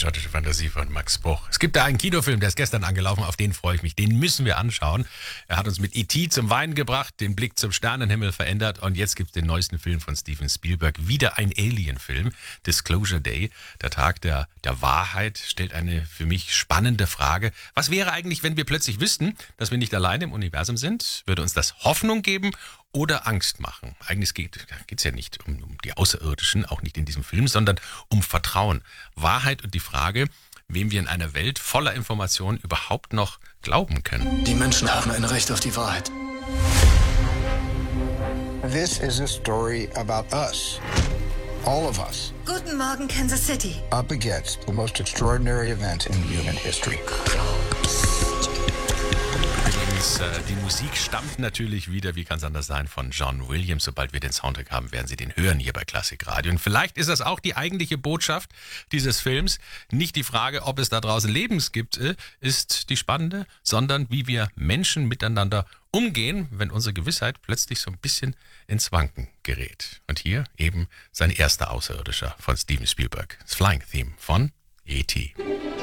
schottische Fantasie von Max Bruch. Es gibt da einen Kinofilm, der ist gestern angelaufen, auf den freue ich mich. Den müssen wir anschauen. Er hat uns mit E.T. zum Weinen gebracht, den Blick zum Sternenhimmel verändert und jetzt gibt es den neuesten Film von Steven Spielberg. Wieder ein Alien-Film, Disclosure Day, der Tag der Wahrheit, stellt eine für mich spannende Frage. Was wäre eigentlich, wenn wir plötzlich wüssten, dass wir nicht alleine im Universum sind? Würde uns das Hoffnung geben oder Angst machen? Eigentlich geht es ja nicht um die Außerirdischen, auch nicht in diesem Film, sondern um Vertrauen, Wahrheit und die Frage, wem wir in einer Welt voller Informationen überhaupt noch glauben können. Die Menschen haben ein Recht auf die Wahrheit. This is a story about us. All of us. Guten Morgen, Kansas City. Up against the most extraordinary event in human history. Die Musik stammt natürlich wieder, wie kann es anders sein, von John Williams. Sobald wir den Soundtrack haben, werden Sie den hören hier bei Klassik Radio. Und vielleicht ist das auch die eigentliche Botschaft dieses Films. Nicht die Frage, ob es da draußen Lebens gibt, ist die spannende, sondern wie wir Menschen miteinander umgehen, wenn unsere Gewissheit plötzlich so ein bisschen ins Wanken gerät. Und hier eben sein erster Außerirdischer von Steven Spielberg, das Flying Theme von E.T.